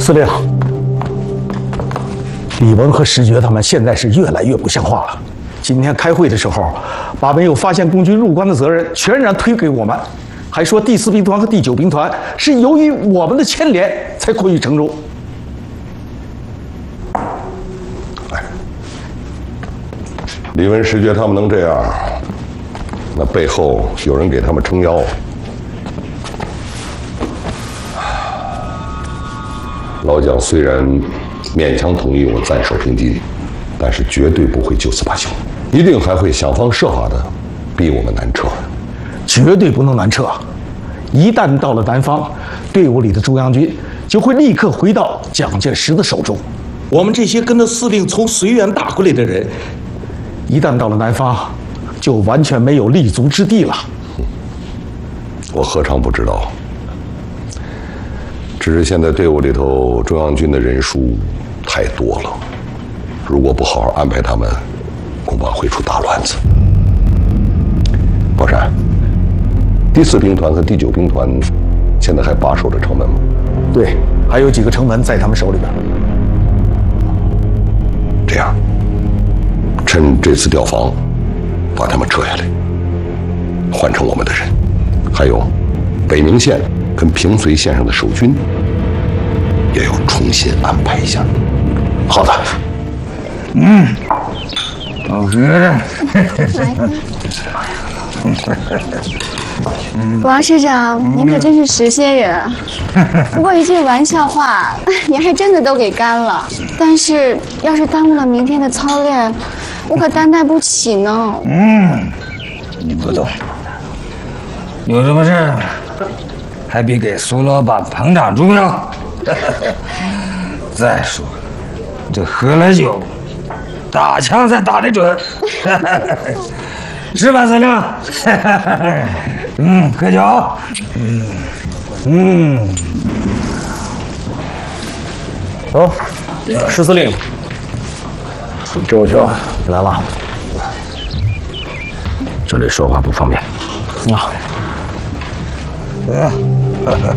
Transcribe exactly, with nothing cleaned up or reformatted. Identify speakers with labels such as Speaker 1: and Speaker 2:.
Speaker 1: 司令，李文和石觉他们现在是越来越不像话了。今天开会的时候，把没有发现共军入关的责任全然推给我们，还说第四兵团和第九兵团是由于我们的牵连才困于城中。
Speaker 2: 哎，李文、石觉他们能这样，那背后有人给他们撑腰。 老蒋虽然勉强同意我暂守平津，但是绝对不会就此罢休，一定还会想方设法的逼我们南撤，
Speaker 1: 绝对不能南撤。一旦到了南方，队伍里的中央军就会立刻回到蒋介石的手中。我们这些跟着司令从绥远打过来的人，一旦到了南方，就完全没有立足之地了。
Speaker 2: 我何尝不知道？ 只是现在队伍里头中央军的人数太多了，如果不好好安排他们，恐怕会出大乱子。宝山，第四兵团和第九兵团现在还把守着城门吗？
Speaker 1: 对，还有几个城门在他们手里边。
Speaker 2: 这样，趁这次调防，把他们撤下来，换成我们的人。还有，北明县跟平绥县上的守军。 也要重新安排一下。
Speaker 1: 好的。
Speaker 3: 嗯，老师，
Speaker 4: 王师长，您可真是实些人啊！不过一句玩笑话，您还真的都给干了。但是要是耽误了明天的操练，我可担待不起呢。
Speaker 3: 嗯，你不懂，有什么事还比给苏老板捧场重要。 再说，这喝了酒，打枪才打得准，是吧，司令？嗯，喝酒。嗯嗯。
Speaker 1: 走，石司令，周兄，你来了。这里说话不方便。啊。
Speaker 3: 嗯。